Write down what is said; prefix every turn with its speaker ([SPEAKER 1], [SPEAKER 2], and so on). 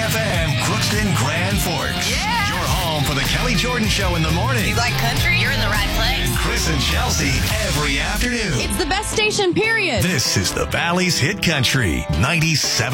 [SPEAKER 1] FM, Crookston, Grand Forks.
[SPEAKER 2] Yeah.
[SPEAKER 1] Your home for the Kelly Jordan Show in the morning.
[SPEAKER 2] You like country? You're in the right place.
[SPEAKER 1] And Chris and Chelsea every afternoon.
[SPEAKER 3] It's the best station, period.
[SPEAKER 1] This is the Valley's Hit Country 97.